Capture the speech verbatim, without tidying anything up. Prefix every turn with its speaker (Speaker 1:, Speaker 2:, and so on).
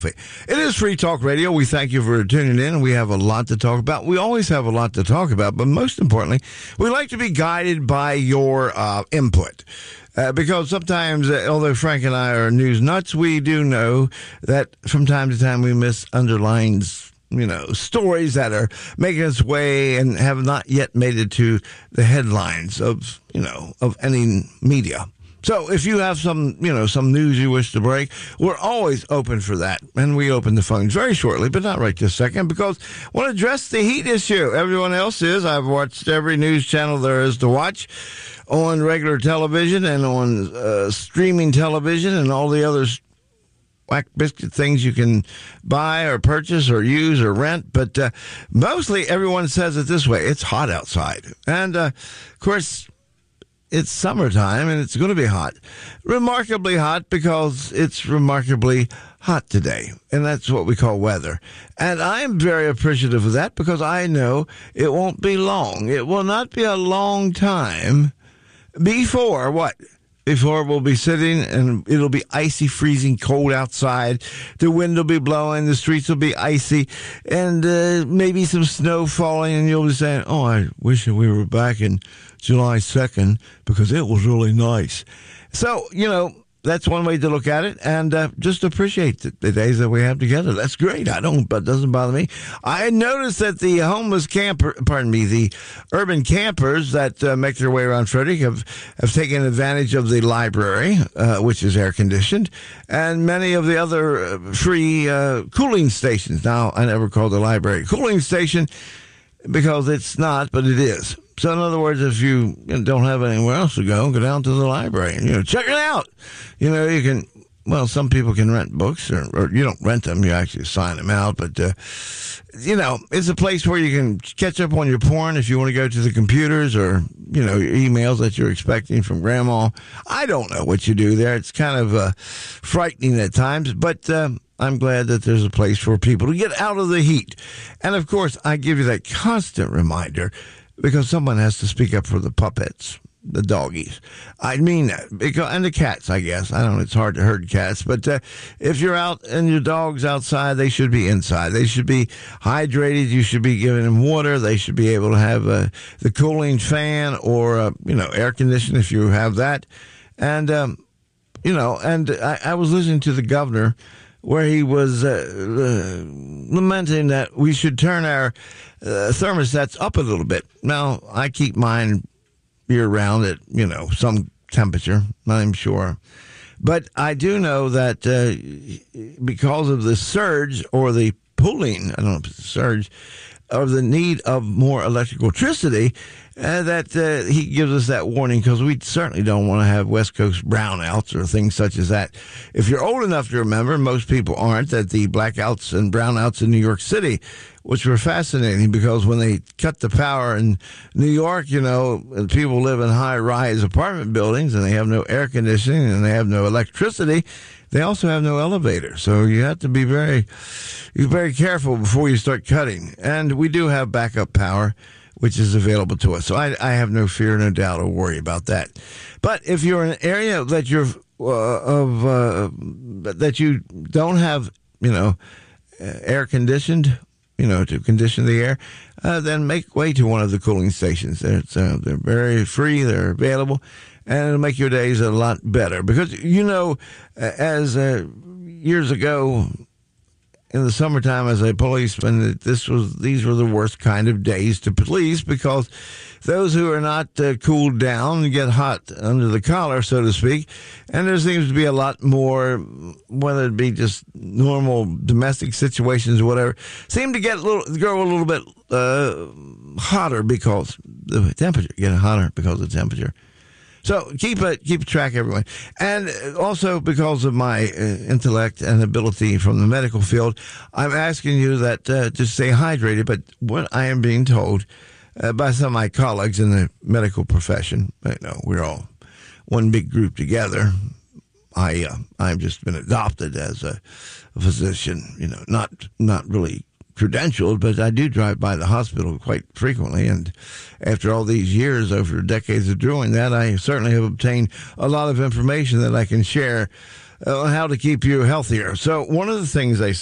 Speaker 1: It is Free Talk Radio. We thank you for tuning in. We have a lot to talk about. We always have a lot to talk about, but most importantly, we like to be guided by your uh, input. Uh, because sometimes, uh, although Frank and I are news nuts, we do know that from time to time we miss underlines, you know, stories that are making its way and have not yet made it to the headlines of, you know, of any media. So if you have some, you know, some news you wish to break, we're always open for that. And we open the phones very shortly, but not right this second, because I want to address the heat issue. Everyone else is. I've watched every news channel there is to watch on regular television and on uh, streaming television and all the other whack biscuit things you can buy or purchase or use or rent. But uh, mostly everyone says it this way. It's hot outside. And, uh, of course, it's summertime, and it's going to be hot. Remarkably hot because it's remarkably hot today, and that's what we call weather. And I'm very appreciative of that because I know it won't be long. It will not be a long time before what? Before we'll be sitting and it'll be icy, freezing cold outside. The wind will be blowing, the streets will be icy, and uh, maybe some snow falling, and you'll be saying, oh, I wish we were back in July second because it was really nice. So, you know, that's one way to look at it, and uh, just appreciate the, the days that we have together. That's great. I don't, but it doesn't bother me. I noticed that the homeless camper, pardon me, the urban campers that uh, make their way around Frederick have, have taken advantage of the library, uh, which is air conditioned, and many of the other uh, free uh, cooling stations. Now, I never called the library a cooling station because it's not, but it is. So in other words, if you don't have anywhere else to go, go down to the library and, you know, check it out. You know, you can, well, some people can rent books, or, or you don't rent them, you actually sign them out. But, uh, you know, it's a place where you can catch up on your porn if you want to go to the computers or, you know, your emails that you're expecting from grandma. I don't know what you do there. It's kind of uh, frightening at times, but uh, I'm glad that there's a place for people to get out of the heat. And, of course, I give you that constant reminder because someone has to speak up for the puppets, the doggies. I mean that. Because, and the cats, I guess. I don't know, it's hard to herd cats. But uh, if you're out and your dog's outside, they should be inside. They should be hydrated. You should be giving them water. They should be able to have uh, the cooling fan or, uh, you know, air conditioning if you have that. And, um, you know, and I, I was listening to the governor where he was uh, uh, lamenting that we should turn our uh, thermostats up a little bit. Now, I keep mine year-round at, you know, some temperature, I'm sure. But I do know that uh, because of the surge or the pulling, I don't know if it's a surge, of the need of more electricity, uh, that uh, he gives us that warning because we certainly don't want to have West Coast brownouts or things such as that. If you're old enough to remember, most people aren't, that the blackouts and brownouts in New York City, which were fascinating because when they cut the power in New York, you know, people live in high-rise apartment buildings and they have no air conditioning and they have no electricity. They also have no elevator, so you have to be very, you're very careful before you start cutting. And we do have backup power, which is available to us. So I, I have no fear, no doubt, or worry about that. But if you're in an area that you're uh, of uh, that you don't have, you know, air conditioned, you know, to condition the air, uh, then make way to one of the cooling stations. It's, uh, they're very free. They're available. And it'll make your days a lot better. Because, you know, as uh, years ago in the summertime as a policeman, this was these were the worst kind of days to police because those who are not uh, cooled down get hot under the collar, so to speak. And there seems to be a lot more, whether it be just normal domestic situations or whatever, seem to get a little, go a little bit uh, hotter because the temperature, getting hotter because of the temperature. So keep a, keep track, everyone. And also because of my uh, intellect and ability from the medical field, I'm asking you that uh, to stay hydrated. But what I am being told uh, by some of my colleagues in the medical profession, you know, we're all one big group together. I uh, I've just been adopted as a, a physician, you know, not not really credentialed, but I do drive by the hospital quite frequently, and after all these years, over decades of doing that, I certainly have obtained a lot of information that I can share uh, how to keep you healthier. So one of the things they